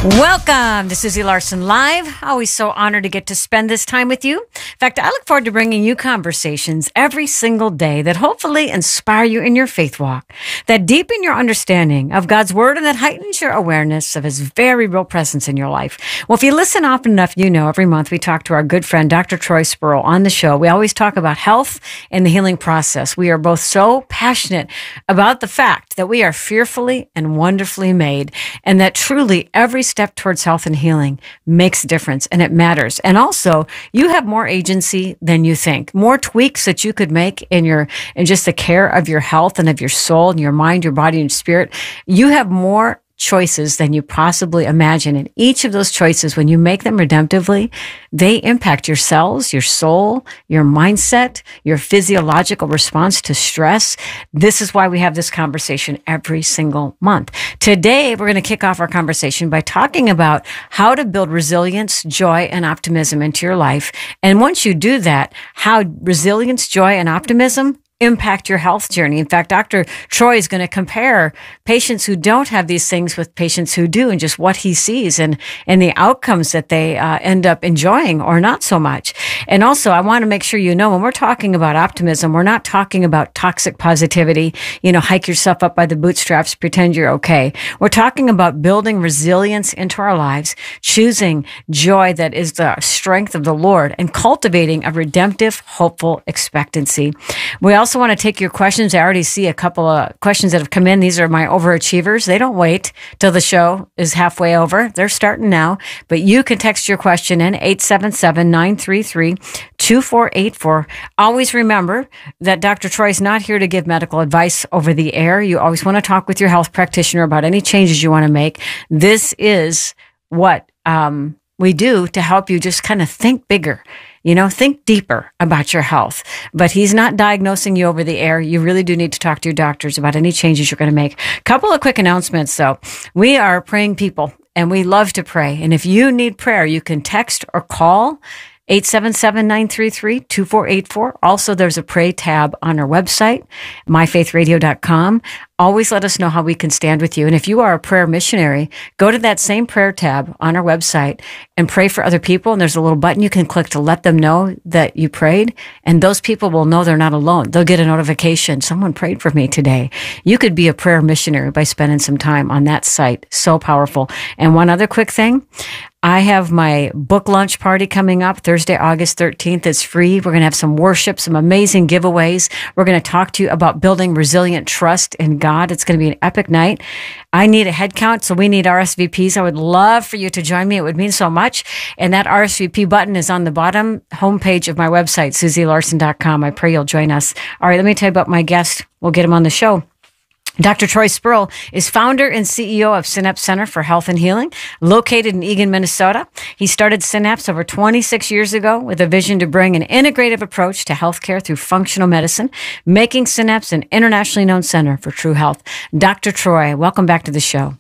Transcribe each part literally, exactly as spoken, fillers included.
Welcome to Susie Larson Live. Always so honored to get to spend this time with you. In fact, I look forward to bringing you conversations every single day that hopefully inspire you in your faith walk, that deepen your understanding of God's Word, and that heightens your awareness of His very real presence in your life. Well, if you listen often enough, you know every month we talk to our good friend, Doctor Troy Spurl, on the show. We always talk about health and the healing process. We are both so passionate about the fact that we are fearfully and wonderfully made, and that truly every step towards health and healing makes a difference, and it matters. And also, you have more agency than you think, more tweaks that you could make in your, in just the care of your health and of your soul and your mind, your body and your spirit. You have more choices than you possibly imagine. And each of those choices, when you make them redemptively, they impact your cells, your soul, your mindset, your physiological response to stress. This is why we have this conversation every single month. Today, we're going to kick off our conversation by talking about how to build resilience, joy, and optimism into your life. And once you do that, how resilience, joy, and optimism impact your health journey. In fact, Doctor Troy is going to compare patients who don't have these things with patients who do, and just what he sees and, and the outcomes that they uh, end up enjoying or not so much. And also, I want to make sure you know, when we're talking about optimism, we're not talking about toxic positivity, you know, hike yourself up by the bootstraps, pretend you're okay. We're talking about building resilience into our lives, choosing joy that is the strength of the Lord, and cultivating a redemptive, hopeful expectancy. We also want to take your questions. I already see a couple of questions that have come in. These are my overachievers. They don't wait till the show is halfway over. They're starting now. But you can text your question in eight seven seven, nine three three, two four eight four. Always remember that Doctor Troy is not here to give medical advice over the air. You always want to talk with your health practitioner about any changes you want to make. This is what um, we do to help you just kind of think bigger. You know, think deeper about your health. But he's not diagnosing you over the air. You really do need to talk to your doctors about any changes you're going to make. Couple of quick announcements, though. We are praying people, and we love to pray. And if you need prayer, you can text or call eight seven seven, nine three three, two four eight four. Also, there's a pray tab on our website, my faith radio dot com. Always let us know how we can stand with you. And if you are a prayer missionary, go to that same prayer tab on our website and pray for other people. And there's a little button you can click to let them know that you prayed. And those people will know they're not alone. They'll get a notification. Someone prayed for me today. You could be a prayer missionary by spending some time on that site. So powerful. And one other quick thing. I have my book launch party coming up Thursday, August thirteenth. It's free. We're going to have some worship, some amazing giveaways. We're going to talk to you about building resilient trust in God. It's going to be an epic night. I need a head count, so we need R S V Ps. I would love for you to join me. It would mean so much. And that R S V P button is on the bottom homepage of my website, susie larson dot com. I pray you'll join us. All right, let me tell you about my guest. We'll get him on the show. Doctor Troy Spurl is founder and C E O of Synapse Center for Health and Healing, located in Eagan, Minnesota. He started Synapse over twenty-six years ago with a vision to bring an integrative approach to healthcare through functional medicine, making Synapse an internationally known center for true health. Doctor Troy, welcome back to the show.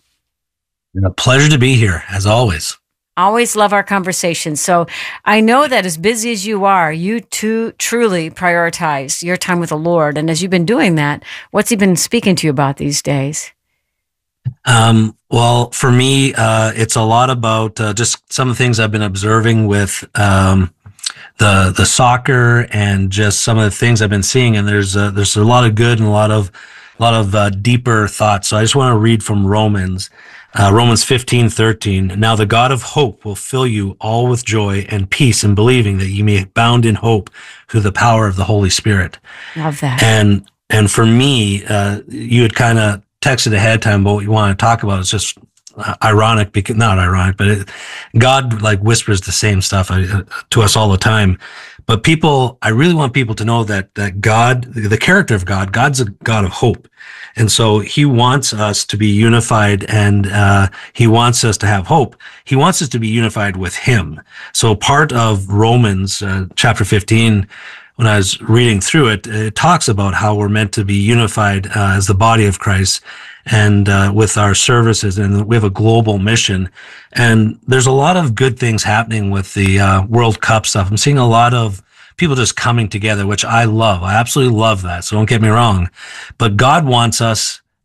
A pleasure to be here, as always. Always love our conversations. So I know that as busy as you are, you too truly prioritize your time with the Lord. And as you've been doing that, what's He been speaking to you about these days? Um, well, for me, uh, it's a lot about uh, just some of the things I've been observing with um, the the soccer, and just some of the things I've been seeing. And there's a, there's a lot of good and a lot of a lot of uh, deeper thoughts. So I just want to read from Romans. Uh, Romans fifteen thirteen. Now the God of hope will fill you all with joy and peace in believing, that you may abound in hope through the power of the Holy Spirit. Love that. And and for me, uh, you had kind of texted ahead of time about what you want to talk about. It's just uh, ironic, because not ironic, but it, God like whispers the same stuff uh, to us all the time. But people, I really want people to know that that God, the character of God, God's a God of hope. And so He wants us to be unified, and uh, He wants us to have hope. He wants us to be unified with Him. So part of Romans uh, chapter fifteen, when I was reading through it, it talks about how we're meant to be unified uh, as the body of Christ, and uh, with our services, and we have a global mission. And there's a lot of good things happening with the uh, World Cup stuff. I'm seeing a lot of people just coming together, which I love. I absolutely love that. So don't get me wrong. But God wants us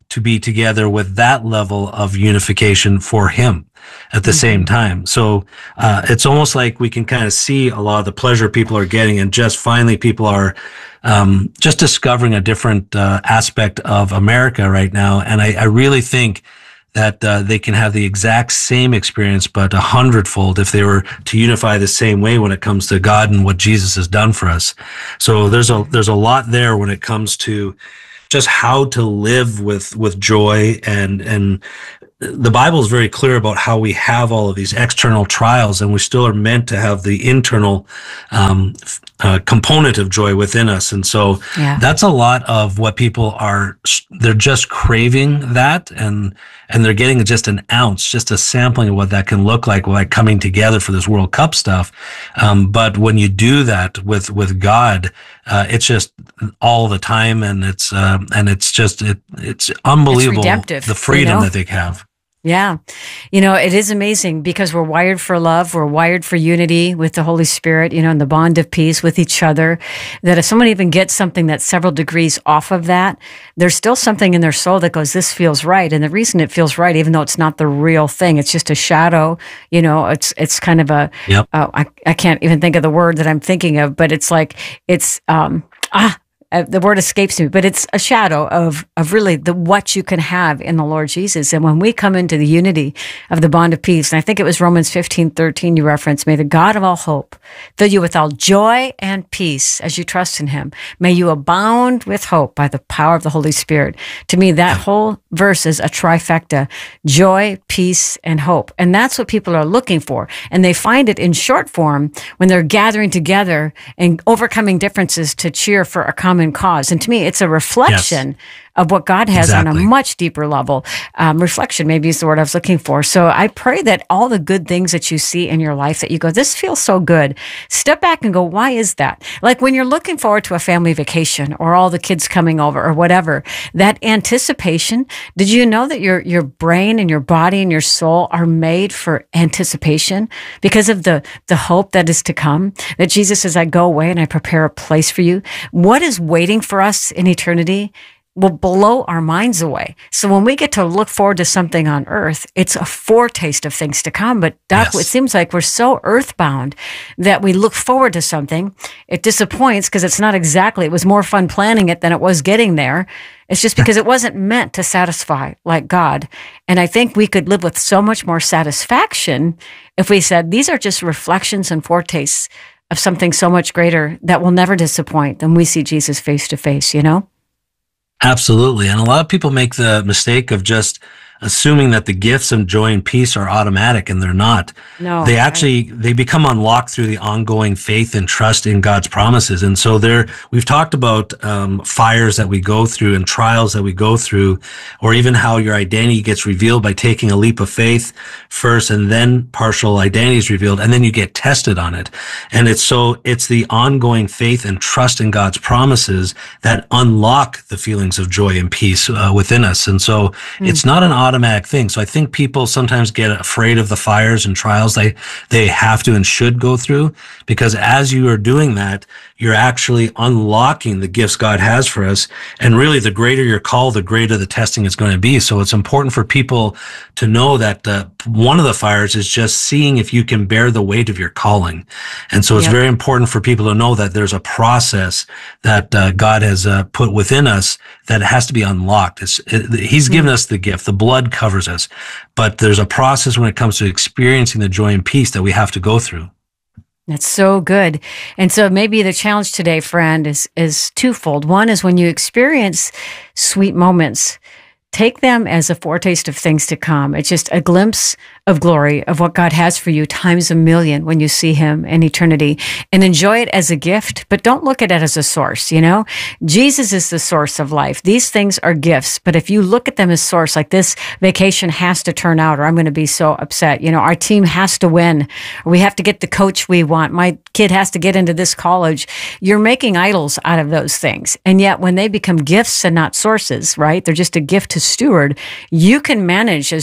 to be together with that level of unification for him at the mm-hmm. same time. So uh, it's almost like we can kind of see a lot of the pleasure people are getting, and just finally people are um, just discovering a different uh, aspect of America right now. And I, I really think that uh, they can have the exact same experience, but a hundredfold if they were to unify the same way when it comes to God and what Jesus has done for us. So there's a there's a lot there when it comes to just how to live with with joy, and and the Bible is very clear about how we have all of these external trials, and we still are meant to have the internal um, uh, component of joy within us. And so yeah. that's a lot of what people are, they're just craving that, and and they're getting just an ounce, just a sampling of what that can look like, like coming together for this World Cup stuff. Um, but when you do that with with God, uh, it's just all the time, and it's uh, and it's just it, it's unbelievable, it's the freedom you know? that they have. Yeah. You know, it is amazing because we're wired for love. We're wired for unity with the Holy Spirit, you know, and the bond of peace with each other, that if someone even gets something that's several degrees off of that, there's still something in their soul that goes, this feels right. And the reason it feels right, even though it's not the real thing, it's just a shadow, you know, it's, it's kind of a, yep. uh, I, I can't even think of the word that I'm thinking of, but it's like, it's, um, ah, Uh, the word escapes me, but it's a shadow of of really the what you can have in the Lord Jesus. And when we come into the unity of the bond of peace, and I think it was Romans fifteen thirteen you referenced, may the God of all hope fill you with all joy and peace as you trust in him. May you abound with hope by the power of the Holy Spirit. To me, that whole verse is a trifecta: joy, peace, and hope. And that's what people are looking for. And they find it in short form when they're gathering together and overcoming differences to cheer for a common cause. And to me, it's a reflection yes. of what God has exactly. on a much deeper level. Um, reflection maybe is the word I was looking for. So I pray that all the good things that you see in your life that you go, this feels so good, step back and go, why is that? Like when you're looking forward to a family vacation or all the kids coming over or whatever, that anticipation, did you know that your, your brain and your body and your soul are made for anticipation because of the, the hope that is to come? That Jesus says, I go away and I prepare a place for you. What is waiting for us in eternity will blow our minds away. So when we get to look forward to something on earth, it's a foretaste of things to come. But Doc, yes. it seems like we're so earthbound that we look forward to something. It disappoints because it's not exactly, it was more fun planning it than it was getting there. It's just because it wasn't meant to satisfy like God. And I think we could live with so much more satisfaction if we said, these are just reflections and foretastes of something so much greater that will never disappoint than we see Jesus face to face, you know? Absolutely. And a lot of people make the mistake of just assuming that the gifts of joy and peace are automatic, and they're not. No, they actually, right. they become unlocked through the ongoing faith and trust in God's promises. And so there, we've talked about um, fires that we go through and trials that we go through, or even how your identity gets revealed by taking a leap of faith first, and then partial identity is revealed, and then you get tested on it. And it's so, it's the ongoing faith and trust in God's promises that unlock the feelings of joy and peace uh, within us. And so mm. it's not an automatic thing. So I think people sometimes get afraid of the fires and trials they they have to and should go through, because as you are doing that, you're actually unlocking the gifts God has for us. And really, the greater your call, the greater the testing is going to be. So it's important for people to know that uh, one of the fires is just seeing if you can bear the weight of your calling. And so it's yep. very important for people to know that there's a process that uh, God has uh, put within us that has to be unlocked. It's, it, he's given mm-hmm. us the gift. The blood covers us. But there's a process when it comes to experiencing the joy and peace that we have to go through. That's so good. And so maybe the challenge today, friend, is, is twofold. One is when you experience sweet moments, take them as a foretaste of things to come. It's just a glimpse of glory of what God has for you times a million when you see him in eternity, and enjoy it as a gift, but don't look at it as a source, you know? Jesus is the source of life. These things are gifts, but if you look at them as source, like this vacation has to turn out or I'm going to be so upset, you know, our team has to win, or we have to get the coach we want, my kid has to get into this college, you're making idols out of those things. And yet when they become gifts and not sources, right? They're just a gift to steward, you can manage, as Doc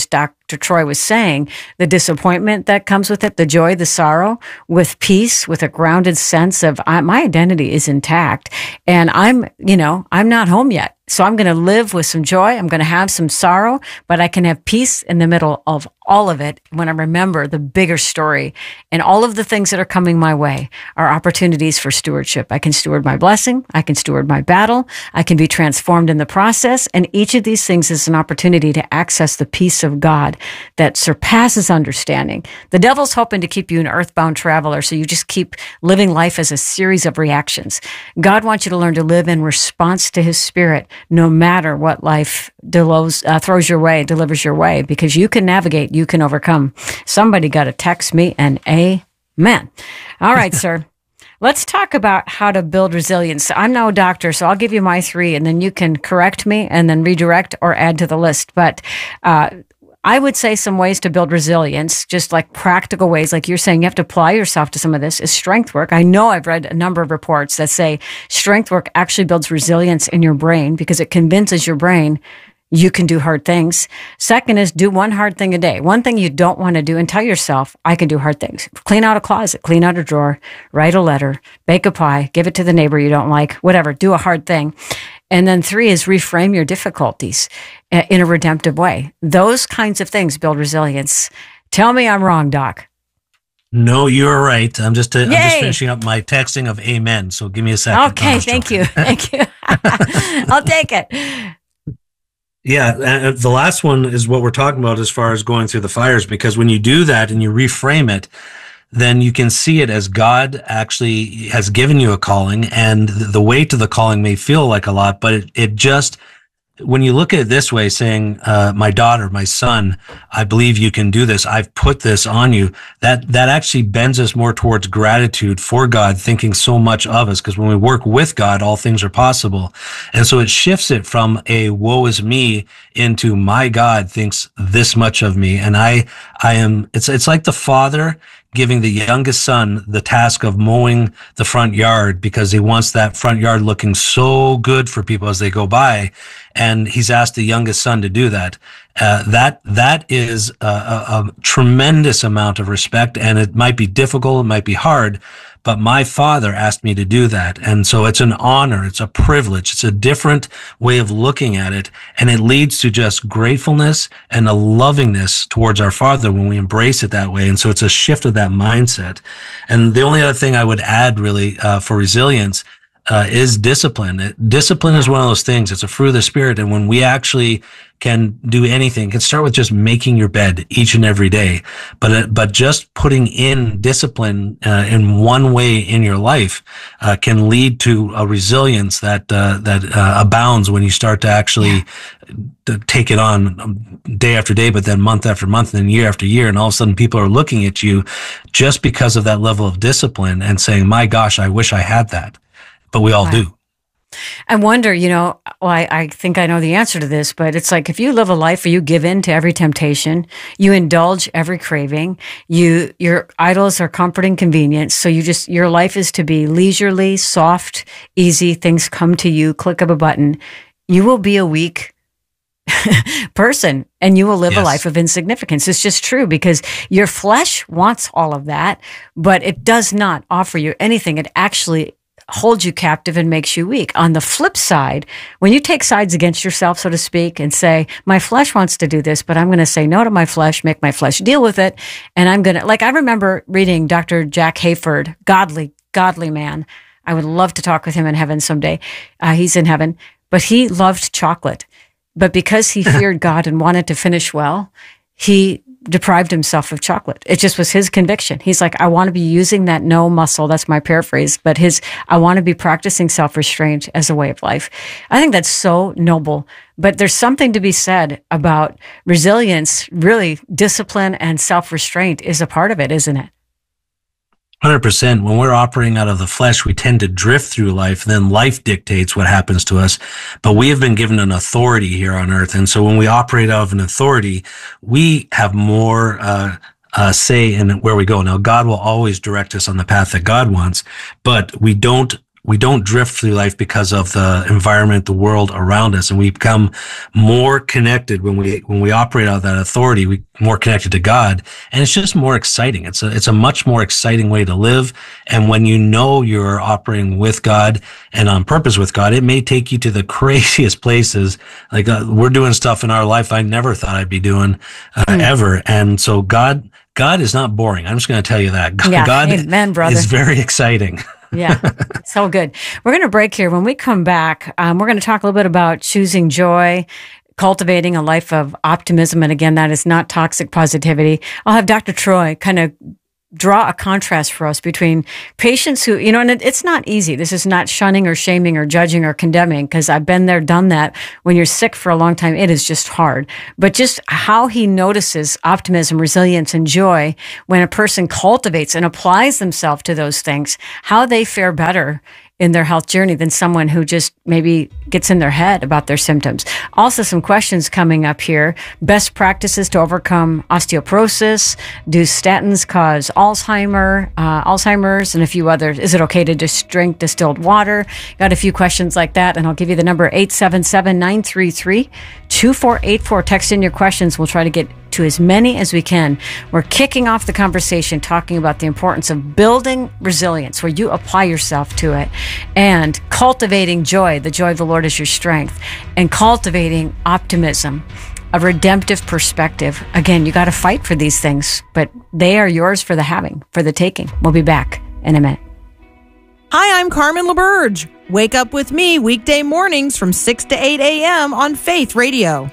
Doctor Troy was saying, the disappointment that comes with it, the joy, the sorrow, with peace, with a grounded sense of I, my identity is intact, and I'm, you know, I'm not home yet. So I'm going to live with some joy. I'm going to have some sorrow, but I can have peace in the middle of all of it when I remember the bigger story. And all of the things that are coming my way are opportunities for stewardship. I can steward my blessing. I can steward my battle. I can be transformed in the process. And each of these things is an opportunity to access the peace of God that surpasses understanding. The devil's hoping to keep you an earthbound traveler, so you just keep living life as a series of reactions. God wants you to learn to live in response to his spirit, no matter what life delos, uh, throws your way, delivers your way, because you can navigate, you can overcome. Somebody got to text me an amen. All right, sir. Let's talk about how to build resilience. I'm no doctor, so I'll give you my three, and then you can correct me and then redirect or add to the list. But uh, I would say some ways to build resilience, just like practical ways, like you're saying, you have to apply yourself to some of this, is strength work. I know I've read a number of reports that say strength work actually builds resilience in your brain because it convinces your brain you can do hard things. Second is do one hard thing a day. One thing you don't want to do, and tell yourself, I can do hard things. Clean out a closet, clean out a drawer, write a letter, bake a pie, give it to the neighbor you don't like, whatever, do a hard thing. And then three is reframe your difficulties in a redemptive way. Those kinds of things build resilience. Tell me I'm wrong, Doc. No, you're right. I'm just, uh, I'm just finishing up my texting of amen. So give me a second. Okay, thank you. Thank you. I'll take it. Yeah, and the last one is what we're talking about as far as going through the fires, because when you do that and you reframe it, then you can see it as God actually has given you a calling, and the weight of the calling may feel like a lot, but it, it just, when you look at it this way, saying, uh, my daughter, my son, I believe you can do this. I've put this on you. That, that actually bends us more towards gratitude for God, thinking so much of us. Because when we work with God, all things are possible. And so it shifts it from a woe is me into my God thinks this much of me. And I, I am, it's, it's like the father giving the youngest son the task of mowing the front yard because he wants that front yard looking so good for people as they go by. And he's asked the youngest son to do that. Uh, that, that is a, a, a tremendous amount of respect, and it might be difficult, it might be hard, but my father asked me to do that. And so it's an honor, it's a privilege, it's a different way of looking at it. And it leads to just gratefulness and a lovingness towards our father when we embrace it that way. And so it's a shift of that mindset. And the only other thing I would add really, uh, for resilience, uh, is discipline. It, discipline is one of those things. It's a fruit of the spirit. And when we actually can do anything, it can start with just making your bed each and every day. But, uh, but just putting in discipline, uh, in one way in your life, uh, can lead to a resilience that, uh, that, uh, abounds when you start to actually to take it on day after day, but then month after month, and then year after year. And all of a sudden people are looking at you just because of that level of discipline and saying, my gosh, I wish I had that. But we all wow. do. I wonder, you know, well, I, I think I know the answer to this, but it's like if you live a life where you give in to every temptation, you indulge every craving, you your idols are comfort and convenience, so you just your life is to be leisurely, soft, easy, things come to you, click of a button, you will be a weak person and you will live yes. a life of insignificance. It's just true because your flesh wants all of that, but it does not offer you anything. It actually holds you captive and makes you weak. On the flip side, when you take sides against yourself, so to speak, and say, my flesh wants to do this, but I'm going to say no to my flesh, make my flesh deal with it. And I'm going to, like, I remember reading Doctor Jack Hayford, godly, godly man. I would love to talk with him in heaven someday. Uh, he's in heaven, but he loved chocolate. But because he feared God and wanted to finish well, he deprived himself of chocolate. It just was his conviction. He's like, I want to be using that no muscle. That's my paraphrase, but his, I want to be practicing self-restraint as a way of life. I think that's so noble, but there's something to be said about resilience. Really, discipline and self-restraint is a part of it, isn't it? one hundred percent. When we're operating out of the flesh, we tend to drift through life. Then life dictates what happens to us. But we have been given an authority here on earth. And so when we operate out of an authority, we have more uh, uh, say in where we go. Now, God will always direct us on the path that God wants, but we don't we don't drift through life because of the environment, the world around us, and we become more connected when we when we operate out of that authority. We more connected to God, and it's just more exciting. It's a it's a much more exciting way to live. And when you know you're operating with God and on purpose with God, it may take you to the craziest places. Like uh, we're doing stuff in our life I never thought I'd be doing uh, mm. ever. And so God God is not boring. I'm just going to tell you that. God, yeah, God amen, brother. is very exciting. Yeah, so good. We're going to break here. When we come back, um, we're going to talk a little bit about choosing joy, cultivating a life of optimism. And again, that is not toxic positivity. I'll have Doctor Troy kind of draw a contrast for us between patients who, you know, and it, it's not easy. This is not shunning or shaming or judging or condemning, because I've been there, done that. When you're sick for a long time, it is just hard. But just how he notices optimism, resilience, and joy when a person cultivates and applies themselves to those things, how they fare better in their health journey than someone who just maybe gets in their head about their symptoms. Also, some questions coming up here. Best practices to overcome osteoporosis. Do statins cause Alzheimer, uh, Alzheimer's, and a few others? Is it okay to just drink distilled water? Got a few questions like that, and I'll give you the number eight seven seven, nine three three, two four eight four. Text in your questions. We'll try to get to as many as we can. We're kicking off the conversation talking about the importance of building resilience, where you apply yourself to it, and cultivating joy. The joy of the Lord is your strength, and cultivating optimism, a redemptive perspective. Again, you got to fight for these things, but they are yours for the having, for the taking. We'll be back in a minute. Hi, I'm Carmen LaBerge. Wake up with me weekday mornings from six to eight a.m. on Faith Radio.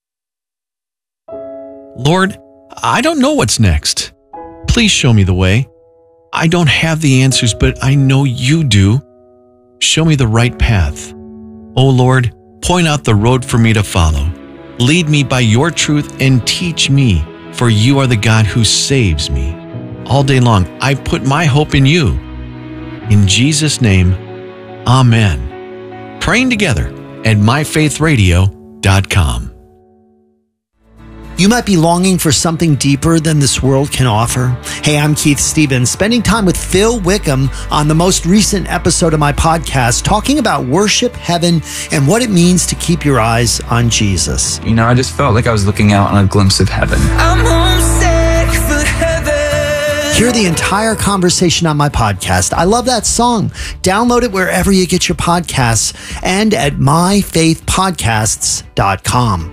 Lord, I don't know what's next. Please show me the way. I don't have the answers, but I know you do. Show me the right path. Oh Lord, point out the road for me to follow. Lead me by your truth and teach me, for you are the God who saves me. All day long, I put my hope in you. In Jesus' name, Amen. Praying together at my faith radio dot com. You might be longing for something deeper than this world can offer. Hey, I'm Keith Stevens, spending time with Phil Wickham on the most recent episode of my podcast, talking about worship, heaven, and what it means to keep your eyes on Jesus. You know, I just felt like I was looking out on a glimpse of heaven. I'm homesick for heaven. Hear the entire conversation on my podcast. I love that song. Download it wherever you get your podcasts and at my faith podcasts dot com.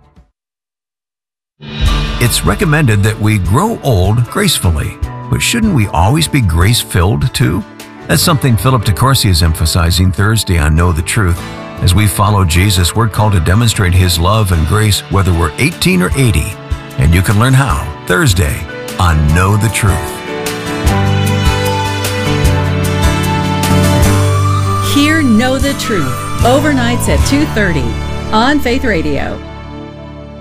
It's recommended that we grow old gracefully, but shouldn't we always be grace-filled too? That's something Philip DeCourcy is emphasizing Thursday on Know the Truth. As we follow Jesus, we're called to demonstrate his love and grace whether we're eighteen or eighty. And you can learn how Thursday on Know the Truth. Hear Know the Truth, overnights at two thirty on Faith Radio.